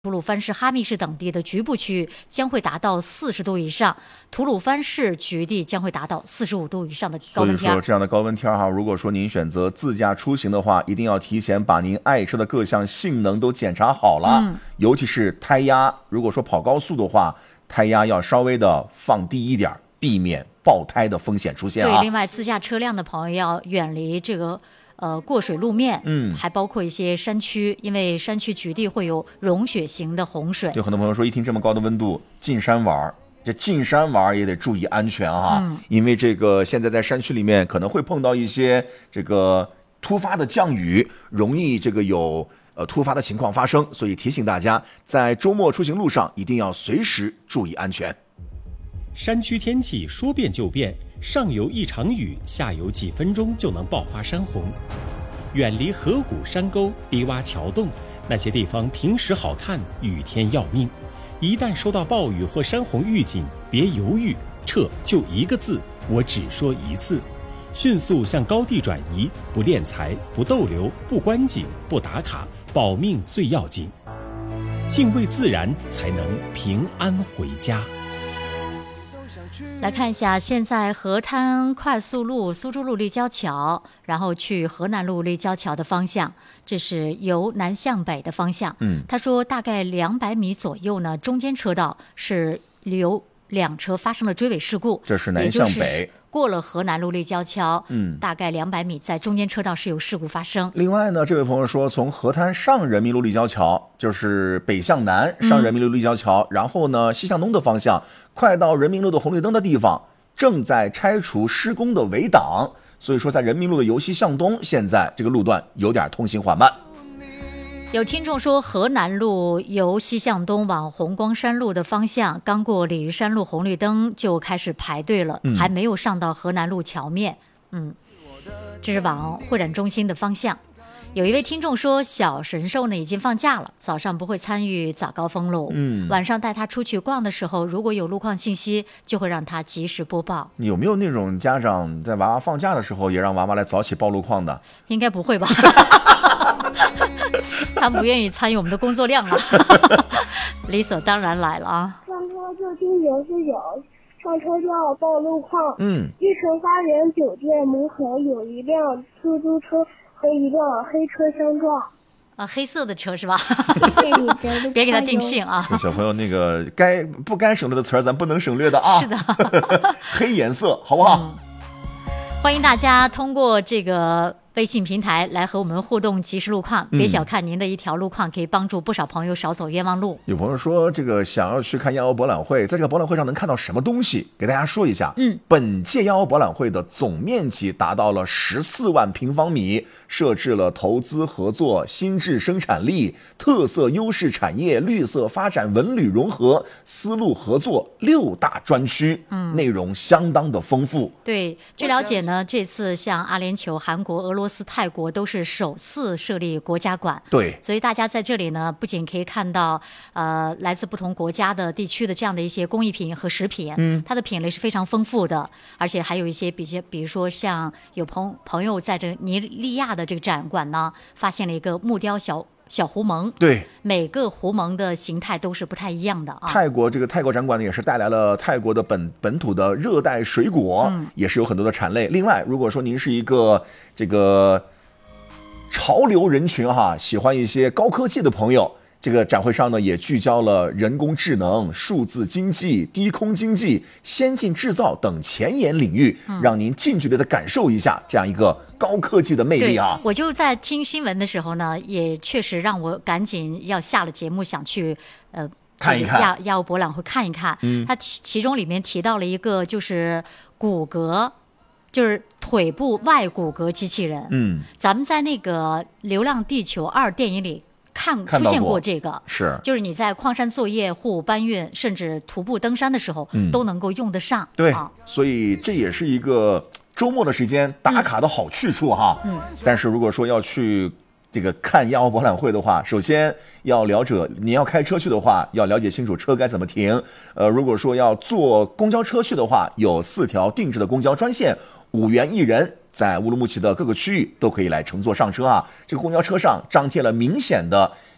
吐鲁番市、哈密市等地的局部区域将会达到40度以上，吐鲁番市局地将会达到45度以上的高温天。 所以说这样的高温天哈，如果说您选择自驾出行的话，一定要提前把您爱车的各项性能都检查好了，尤其是胎压，如果说跑高速的话，胎压要稍微的放低一点，避免爆胎的风险出现啊。 对，另外自驾车辆的朋友要远离这个过水路面，还包括一些山区，因为山区局地会有融雪型的洪水。 有很多朋友说，一听这么高的温度，进山玩，这进山玩也得注意安全哈，因为这个现在在山区里面可能会碰到一些这个突发的降雨，容易这个有突发的情况发生，所以提醒大家，在周末出行路上一定要随时注意安全。 山区天气说变就变，上游一场雨，下游几分钟就能爆发山洪。远离河谷、山沟、低洼桥洞，那些地方平时好看，雨天要命。一旦收到暴雨或山洪预警，别犹豫，撤，就一个字，我只说一次。迅速向高地转移，不敛财，不逗留，不观景，不打卡，保命最要紧。敬畏自然，才能平安回家。 来看一下，现在河滩快速路苏州路立交桥，然后去河南路立交桥的方向，这是由南向北的方向。他说大概200米左右呢，中间车道是有2车发生了追尾事故， 这是南向北。 过了河南路立交桥，大概200米，在中间车道是有事故发生。 另外呢，这位朋友说，从河滩上人民路立交桥，就是北向南上人民路立交桥，然后呢西向东的方向，快到人民路的红绿灯的地方，正在拆除施工的围挡，所以说在人民路的由西向东，现在这个路段有点通行缓慢。 有听众说，河南路由西向东往红光山路的方向，刚过鲤鱼山路红绿灯就开始排队了，还没有上到河南路桥面。这是往会展中心的方向。有一位听众说，小神兽呢已经放假了，早上不会参与早高峰路，晚上带他出去逛的时候，如果有路况信息，就会让他及时播报。 有没有那种家长在娃娃放假的时候，也让娃娃来早起报路况的？ 应该不会吧？他们不愿意参与我们的工作量了，理所当然来了啊！ 上车就听949，上车就要报路况。玉城花园酒店门口有一辆出租车和一辆黑车相撞。 黑色的车是吧？ 谢谢你的别给他定性啊！ 小朋友，那个不该省略的词儿，咱不能省略的啊！ 是的， 黑颜色，好不好？ 欢迎大家通过这个微信平台来和我们互动即时路况，别小看您的一条路况，可以帮助不少朋友少走冤枉路。 有朋友说，这个想要去看亚欧博览会，在这个博览会上能看到什么东西？给大家说一下。本届亚欧博览会的总面积达到了14万平方米，设置了投资合作、新质生产力、特色优势产业、绿色发展、文旅融合、丝路合作6大专区，内容相当的丰富。 对，据了解呢，这次像阿联酋、韩国、俄罗斯、泰国都是首次设立国家馆， 对， 所以大家在这里呢，不仅可以看到来自不同国家的地区的这样的一些工艺品和食品，它的品类是非常丰富的，而且还有一些比如说像有朋友在这个尼日利亚的这个展馆呢，发现了一个木雕小狐獴， 对， 每个狐獴的形态都是不太一样的啊。 泰国展馆呢，也是带来了泰国的本土的热带水果，也是有很多的产类。另外，如果说您是一个这个潮流人群哈，喜欢一些高科技的朋友，这个展会上呢也聚焦了人工智能、数字经济、低空经济、先进制造等前沿领域，让您近距离的感受一下这样一个高科技的魅力啊！ 我就在听新闻的时候呢，也确实让我赶紧要下了节目想去看一看亚欧博览会看一看。它其中里面提到了一个就是骨骼。就是腿部外骨骼机器人，咱们在那个《流浪地球2》电影里出现过这个， 是，就是你在矿山作业、货物搬运，甚至徒步登山的时候，都能够用得上。 对，所以这也是一个周末的时间打卡的好去处哈。但是如果说要去这个看亚欧博览会的话，首先要你要开车去的话，要了解清楚车该怎么停。如果说要坐公交车去的话，有4条定制的公交专线，5元1人，在乌鲁木齐的各个区域都可以来乘坐上车啊。这个公交车上张贴了明显的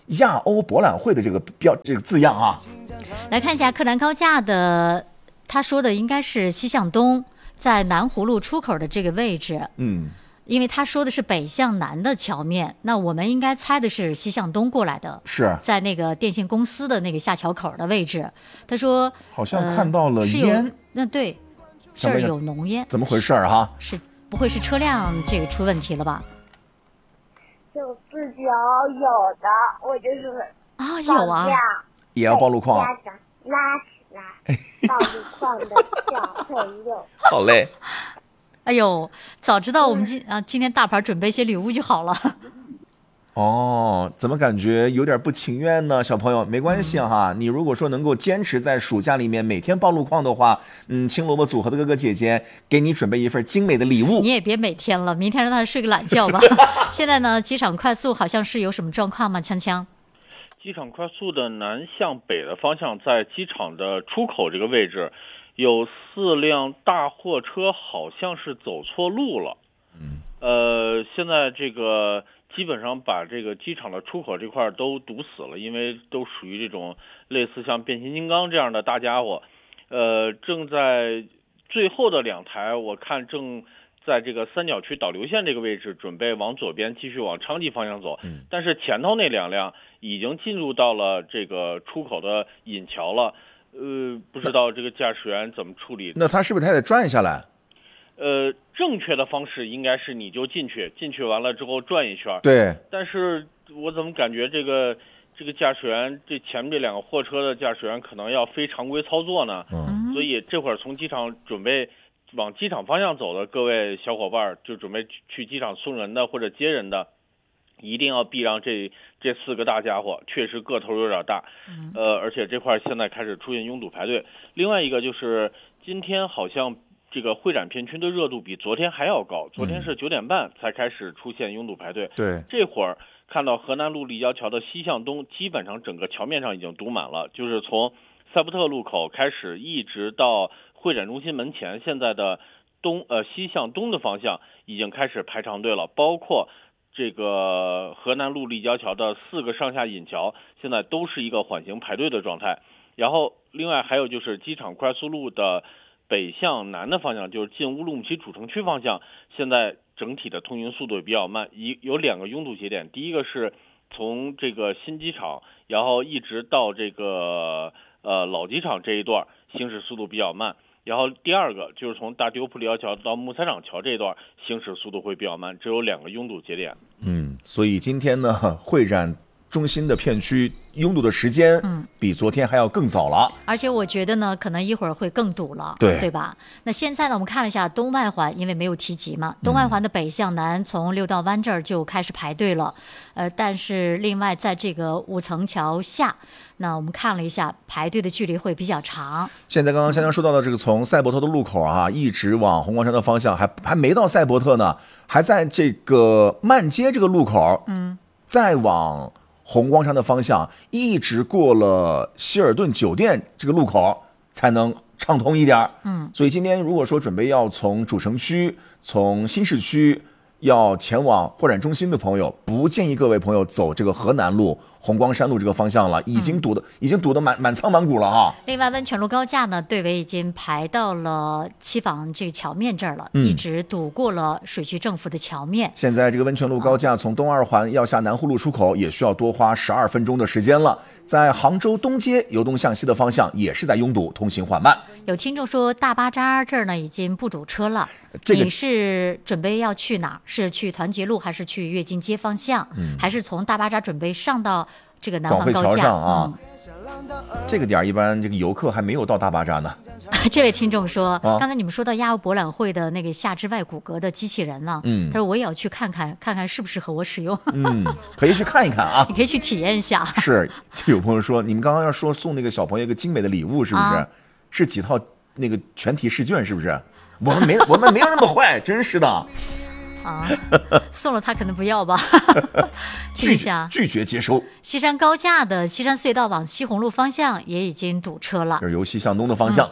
亚欧博览会的这个字样啊。 来看一下柯南高架的，他说的应该是西向东，在南葫芦出口的这个位置。因为他说的是北向南的桥面，那我们应该猜的是西向东过来的， 是在那个电信公司的那个下桥口的位置。他说好像看到了烟， 那对，这儿有浓烟， 怎么回事啊？ 是不会是车辆这个出问题了吧？ 就自己有的，我就是有啊， 也要报路况， 拉起来，报路况的小朋友。 好嘞。 哎呦，早知道我们今天大牌准备些礼物就好了。 怎么感觉有点不情愿呢？小朋友，没关系哈，你如果说能够坚持在暑假里面每天报路况的话，青萝卜组合的哥哥姐姐给你准备一份精美的礼物。 你也别每天了，明天让他睡个懒觉吧。现在呢，机场快速好像是有什么状况吗？锵锵。 机场快速的南向北的方向，在机场的出口这个位置，有4辆大货车好像是走错路了。现在这个基本上把这个机场的出口这块都堵死了，因为都属于这种类似像变形金刚这样的大家伙。正在最后的2台，我看正在这个三角区导流线这个位置，准备往左边继续往昌吉方向走。但是前头那2辆已经进入到了这个出口的引桥了。不知道这个驾驶员怎么处理。 那他是不是还得转下来？ 正确的方式应该是你就进去完了之后转一圈。 对。 但是我怎么感觉这个驾驶员，这前面这2个货车的驾驶员可能要非常规操作呢？所以这会儿从机场准备往机场方向走的各位小伙伴，就准备去机场送人的或者接人的，一定要避让这4个大家伙，确实个头有点大。而且这块现在开始出现拥堵排队。另外一个就是今天好像这个会展片区的热度比昨天还要高，昨天是9点半才开始出现拥堵排队。 对， 这会儿看到河南路立交桥的西向东，基本上整个桥面上已经堵满了，就是从赛博特路口开始一直到会展中心门前，现在的西向东的方向已经开始排长队了，包括这个河南路立交桥的4个上下引桥，现在都是一个缓行排队的状态。然后另外还有就是机场快速路的北向南的方向，就是进乌鲁木齐主城区方向，现在整体的通行速度也比较慢，有2个拥堵节点。第一个是从这个新机场，然后一直到这个老机场这一段行驶速度比较慢。然后第2个就是从大丢普立交桥到木材厂桥这一段行驶速度会比较慢，只有2个拥堵节点。 所以今天呢，会展中心的片区拥堵的时间比昨天还要更早了。 而且我觉得呢，可能一会儿会更堵了， 对吧？那现在呢，我们看了一下东外环，因为没有提及嘛，东外环的北向南从六道湾这儿就开始排队了。但是另外在这个5层桥下，那我们看了一下，排队的距离会比较长。 现在刚刚香香说到的这个从赛博特的路口啊，一直往红光山的方向，还没到赛博特呢，还在这个慢街这个路口，再往红光山的方向，一直过了希尔顿酒店这个路口才能畅通一点。所以今天如果说准备要从主城区、从新市区要前往会展中心的朋友，不建议各位朋友走这个河南路、红光山路这个方向了，已经堵得满仓满谷了哈。 另外，温泉路高架呢，队尾已经排到了七坊这个桥面这儿了，一直堵过了水区政府的桥面。 现在这个温泉路高架从东二环要下南湖路出口，也需要多花12分钟的时间了。在杭州东街由东向西的方向也是在拥堵，通行缓慢。 有听众说大巴扎这儿呢已经不堵车了，你是准备要去哪儿？是去团结路还是去跃进街方向？还是从大巴扎准备上到这个南环高架？ 广汇桥上啊。这个点一般这个游客还没有到大巴扎呢。 这位听众说，刚才你们说到亚欧博览会的那个下肢外骨骼的机器人呢，他说我也要去看看适不适合我使用。 可以去看一看啊， 你可以去体验一下。 是，就有朋友说，你们刚刚要说送那个小朋友一个精美的礼物，是不是？是几套那个全题试卷，是不是？我们没有那么坏，真是的。 啊，送了他可能不要吧。 拒绝接收。 西山高架的西山隧道往西红路方向也已经堵车了， 就是由西向东的方向。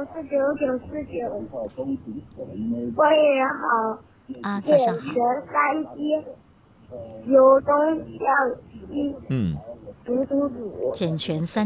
949，观音人好啊，早上好。 3街由东向西， 足足足， 健全3